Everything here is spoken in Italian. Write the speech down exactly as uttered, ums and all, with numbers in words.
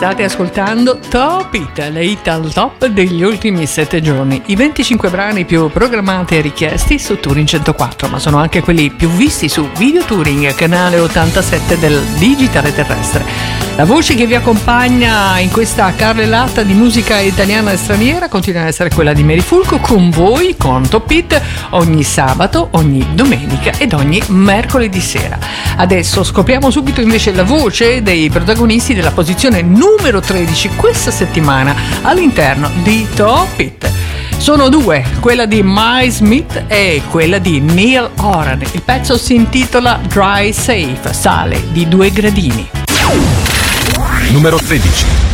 State ascoltando Top Hit, le hit al top degli ultimi sette giorni. I venticinque brani più programmati e richiesti su Touring centoquattro, ma sono anche quelli più visti su Video Touring, canale ottantasette del digitale terrestre. La voce che vi accompagna in questa carrellata di musica italiana e straniera continua ad essere quella di Mary Fulco, con voi, con Top Hit, ogni sabato, ogni domenica ed ogni mercoledì sera. Adesso scopriamo subito invece la voce dei protagonisti della posizione numero tredici questa settimana all'interno di Top Hit. Sono due, quella di Miles Smith e quella di Neil Horan. Il pezzo si intitola Dry Safe, sale di due gradini. Numero tredici.